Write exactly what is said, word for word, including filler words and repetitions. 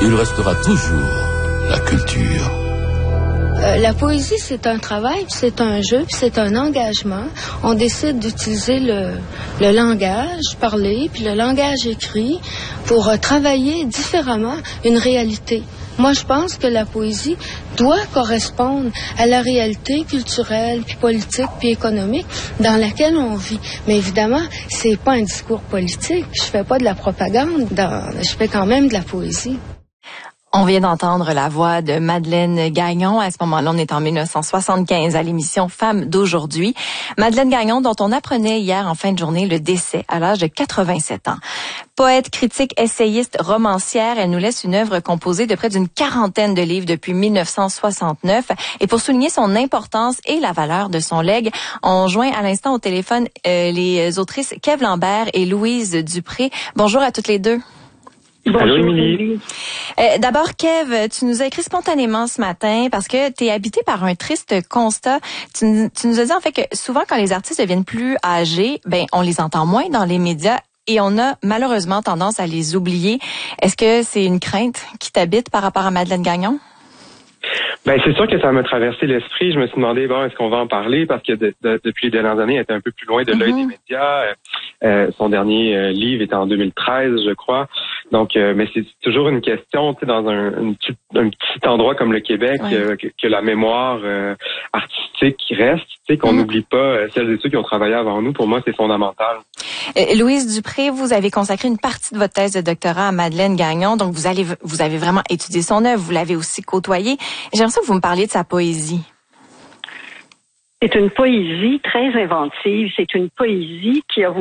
il restera toujours la culture. Euh, la poésie, c'est un travail, c'est un jeu, c'est un engagement. On décide d'utiliser le, le langage parlé, puis le langage écrit pour euh, travailler différemment une réalité. Moi, je pense que la poésie doit correspondre à la réalité culturelle, puis politique, puis économique dans laquelle on vit. Mais évidemment, c'est pas un discours politique. Je fais pas de la propagande, dans, je fais quand même de la poésie. On vient d'entendre la voix de Madeleine Gagnon. À ce moment-là, on est en dix-neuf cent soixante-quinze à l'émission Femmes d'aujourd'hui. Madeleine Gagnon, dont on apprenait hier en fin de journée le décès à l'âge de quatre-vingt-sept ans. Poète, critique, essayiste, romancière, elle nous laisse une œuvre composée de près d'une quarantaine de livres depuis dix-neuf cent soixante-neuf. Et pour souligner son importance et la valeur de son legs, on joint à l'instant au téléphone euh, les autrices Kev Lambert et Louise Dupré. Bonjour à toutes les deux. Bonjour, Allô, Émilie. Euh, d'abord, Kev, tu nous as écrit spontanément ce matin parce que tu es habité par un triste constat. Tu, tu nous as dit en fait que souvent quand les artistes deviennent plus âgés, ben on les entend moins dans les médias et on a malheureusement tendance à les oublier. Est-ce que c'est une crainte qui t'habite par rapport à Madeleine Gagnon? Ben c'est sûr que ça m'a traversé l'esprit. Je me suis demandé, bon, est-ce qu'on va en parler? Parce que de, de, depuis les dernières années, elle était un peu plus loin de l'œil mm-hmm. des médias. Euh, son dernier euh, livre était en deux mille treize, je crois. Donc, euh, mais c'est toujours une question, tu sais, dans un, une petite, un petit endroit comme le Québec, ouais. euh, que, que la mémoire euh, artistique reste, tu sais, qu'on n'oublie mm. pas euh, celles et ceux qui ont travaillé avant nous. Pour moi, c'est fondamental. Euh, Louise Dupré, vous avez consacré une partie de votre thèse de doctorat à Madeleine Gagnon, donc vous allez, vous avez vraiment étudié son œuvre, vous l'avez aussi côtoyée. J'aimerais ça que vous me parliez de sa poésie. C'est une poésie très inventive. C'est une poésie qui a